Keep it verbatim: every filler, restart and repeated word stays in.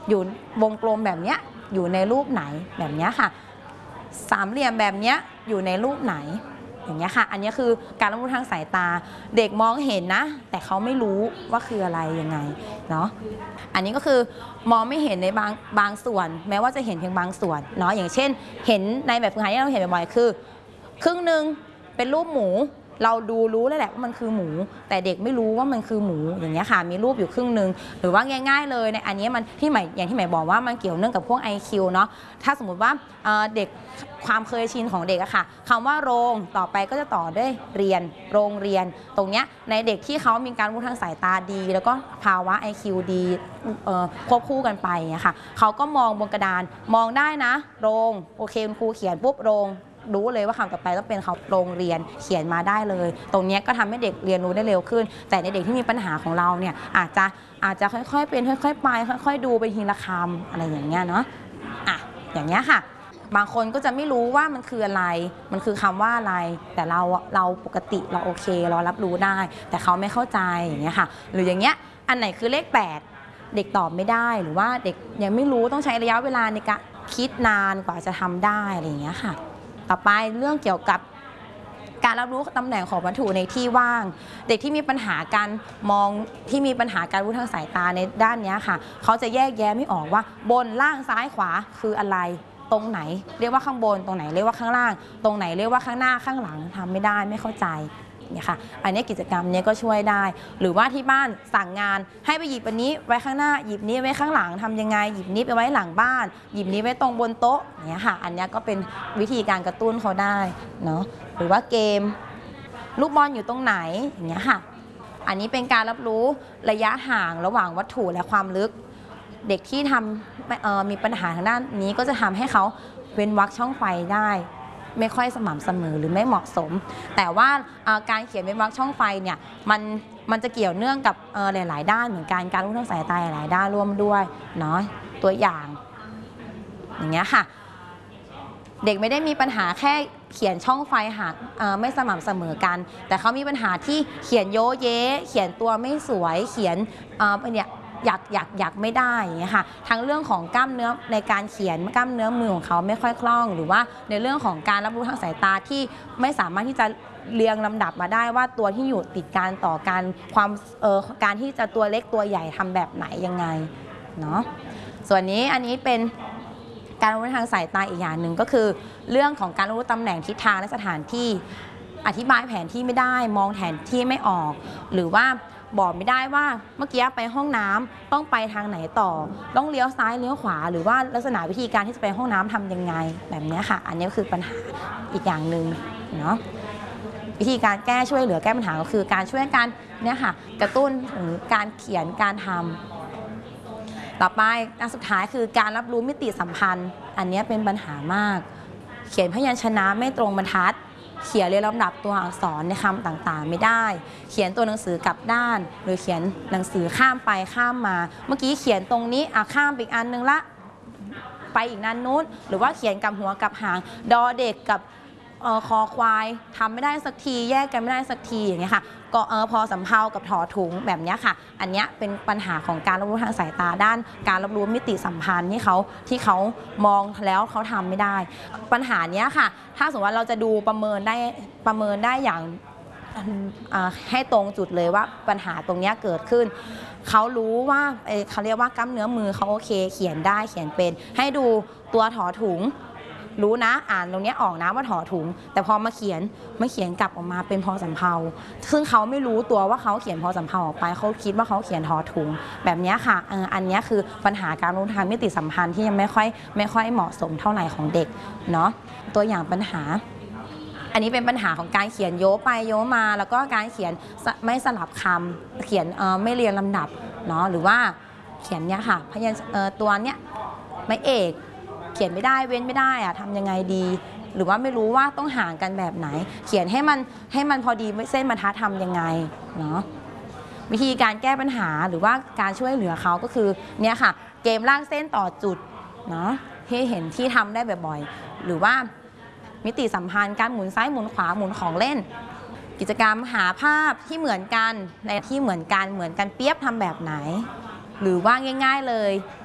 อยู่วงกลมแบบเนี้ยอยู่ในรูปไหนแบบเนี้ยค่ะสามเหลี่ยมแบบเนี้ยอยู่ในรูปไหนอย่างเงี้ยค่ะอันนี้คือการรับรู้ทางสายตาเด็กมองเห็นนะแต่เขาไม่รู้ว่าคืออะไรยังไงเนาะอันนี้ก็คือมองไม่เห็นในบางบางส่วนแม้ว่าจะเห็นเพียงบางส่วนเนาะอย่างเช่นเห็นในแบบฝึกหัดที่เราเห็นบ่อยๆคือครึ่งหนึ่งเป็นรูปหมูเราดูรู้แล้วแหละว่ามันคือหมูแต่เด็กไม่รู้ว่ามันคือหมูอย่างเงี้ยค่ะมีรูปอยู่ครึ่งหนึ่งหรือว่าง่ายๆเลยในอันนี้มันที่หมายอย่างที่หมายบอกว่ามันเกี่ยวเนื่องกับพวก ไอ คิว เนาะถ้าสมมุติว่าเด็กความเคยชินของเด็กอะค่ะคำว่าโรงต่อไปก็จะต่อด้วยเรียนโรงเรียนตรงเนี้ยในเด็กที่เขามีการรู้ทางสายตาดีแล้วก็ภาวะ ไอ คิว ดีควบคู่กันไปเนี่ยค่ะเขาก็มองบนกระดานมองได้นะโรงโอเคคุณครูเขียนปุ๊บโรงรู้เลยว่าคำต่อไปต้องเป็นเขาโรงเรียนเขียนมาได้เลยตรงนี้ก็ทำให้เด็กเรียนรู้ได้เร็วขึ้นแต่ในเด็กที่มีปัญหาของเราเนี่ยอาจจะอาจจะค่อยๆเป็นค่อยๆไปค่อยๆดูไปทีละคำอะไรอย่างเงี้ยเนาะอ่ะอย่างเงี้ยค่ะบางคนก็จะไม่รู้ว่ามันคืออะไรมันคือคำว่าอะไรแต่เราเราปกติเราโอเคเรารับรู้ได้แต่เขาไม่เข้าใจอย่างเงี้ยค่ะหรืออย่างเงี้ยอันไหนคือเลขแปดเด็กตอบไม่ได้หรือว่าเด็กยังไม่รู้ต้องใช้ระยะเวลาในการคิดนานกว่าจะทำได้อะไรอย่างเงี้ยค่ะต่อไปเรื่องเกี่ยวกับการรับรู้ตำแหน่งของวัตถุในที่ว่างเด็กที่มีปัญหาการมองที่มีปัญหาการรู้ทางสายตาในด้านนี้ค่ะเขาจะแยกแยะไม่ออกว่าบนล่างซ้ายขวาคืออะไรตรงไหนเรียกว่าข้างบนตรงไหนเรียกว่าข้างล่างตรงไหนเรียกว่าข้างหน้าข้างหลังทำไม่ได้ไม่เข้าใจเนี่ยค่ะอันนี้กิจกรรมนี้ก็ช่วยได้หรือว่าที่บ้านสั่งงานให้ไปหยิบอันนี้ไว้ข้างหน้าหยิบนี้ไว้ข้างหลังทำยังไงหยิบนี้ไปไว้หลังบ้านหยิบนี้ไว้ตรงบนโต๊ะเนี่ยค่ะอันนี้ก็เป็นวิธีการกระตุ้นเขาได้เนาะหรือว่าเกมลูกบอลอยู่ตรงไหนอย่างเงี้ยค่ะอันนี้เป็นการรับรู้ระยะห่างระหว่างวัตถุและความลึกเด็กที่ทำมีปัญหาทางด้านนี้ก็จะทำให้เขาเว้นวรรคช่องไฟได้ไม่ค่อยสม่ำเสมอหรือไม่เหมาะสมแต่ว่าการเขียนเว้นวรรคช่องไฟเนี่ยมันมันจะเกี่ยวเนื่องกับหลายๆด้านเหมือนกันการรู้ทางสายตาหลายด้านร่วมด้วยเนาะตัวอย่างอย่างเงี้ยค่ะเด็กไม่ได้มีปัญหาแค่เขียนช่องไฟห่างไม่สม่ำเสมอกันแต่เขามีปัญหาที่เขียนโยเยเขียนตัวไม่สวยเขียนเนี่ยอยากอยากอยากไม่ได้อย่างเงี้ยค่ะทั้งเรื่องของกล้ามเนื้อในการเขียนกล้ามเนื้อมือของเขาไม่ค่อยคล่องหรือว่าในเรื่องของการรับรู้ทางสายตาที่ไม่สามารถที่จะเรียงลำดับมาได้ว่าตัวที่อยู่ติดกันต่อการความเอ่อการที่จะตัวเล็กตัวใหญ่ทำแบบไหนยังไงเนาะส่วนนี้อันนี้เป็นการรู้ทางสายตาอีกอย่างหนึ่งก็คือเรื่องของการรู้ตำแหน่งทิศทางและสถานที่อธิบายแผนที่ไม่ได้มองแผนที่ไม่ออกหรือว่าบอกไม่ได้ว่าเมื่อกี้ไปห้องน้ำต้องไปทางไหนต่อต้องเลี้ยวซ้ายเลี้ยวขวาหรือว่าลักษณะวิธีการที่จะไปห้องน้ำทำยังไงแบบนี้ค่ะอันนี้ก็คือปัญหาอีกอย่างหนึ่งเนาะวิธีการแก้ช่วยเหลือแก้ปัญหาก็คือการช่วยกันเนี่ยค่ะกระตุ้นถึงการเขียนการทำต่อไปอันสุดท้ายคือการรับรู้มิติสัมพันธ์อันนี้เป็นปัญหามากเขียนพยัญชนะไม่ตรงบรรทัดเขียนเรียงลำดับตัวอักษรในคำต่างๆไม่ได้เขียนตัวหนังสือกลับด้านหรือเขียนหนังสือข้ามไปข้ามมาเมื่อกี้เขียนตรงนี้อ่ะข้ามไปอีกอันนึงละไปอีกนั้นนู้นหรือว่าเขียนกับหัวกับหางดอเด็กกับคอควายทำไม่ได้สักทีแยกกันไม่ได้สักทีอย่างเงี้ยค่ะก็เออพอสำเภากับถอถุงแบบนี้ค่ะอันนี้เป็นปัญหาของการรับรู้ทางสายตาด้านการรับรู้มิติสัมพันธ์ที่เขาที่เขามองแล้วเขาทำไม่ได้ปัญหานี้ค่ะถ้าสมมติว่าเราจะดูประเมินได้ประเมินได้อย่างให้ตรงจุดเลยว่าปัญหาตรงนี้เกิดขึ้นเขารู้ว่าเขาเรียกว่ากล้ามเนื้อมือเขาโอเคเขียนได้เขียนเป็นให้ดูตัวถอถุงรู้นะอ่านตรงนี้ออกนะว่าถอถุงแต่พอมาเขียนมาเขียนกลับออกมาเป็นพอสำเภาซึ่งเขาไม่รู้ตัวว่าเขาเขียนพอสำเภาออกไปเขาคิดว่าเขาเขียนถอถุงแบบนี้ค่ะอันนี้คือปัญหาการรู้ทางมิติสัมพันธ์ที่ยังไม่ค่อยไม่ค่อยเหมาะสมเท่าไหร่ของเด็กเนาะตัวอย่างปัญหาอันนี้เป็นปัญหาของการเขียนโยไปโยมาแล้วก็การเขียนไม่สลับคำเขียนไม่เรียงลำดับเนาะหรือว่าเขียนเนี้ยค่ะพยัญชนะตัวเนี้ยไม่เอกเขียนไม่ได้เว้นไม่ได้อะทำยังไงดีหรือว่าไม่รู้ว่าต้องห่างกันแบบไหนเขียนให้มันให้มันพอดีเส้นบรรทัดทำยังไงเนาะวิธีการแก้ปัญหาหรือว่าการช่วยเหลือเขาก็คือเนี่ยค่ะเกมลากเส้นต่อจุดเนาะที่เห็นที่ทำได้บ่อยๆหรือว่ามิติสัมพันธ์การหมุนซ้ายหมุนขวาหมุนของเล่นกิจกรรมหาภาพที่เหมือนกันในที่เหมือนกันเหมือนกันเปียบทำแบบไหนหรือว่าง่ายๆเลย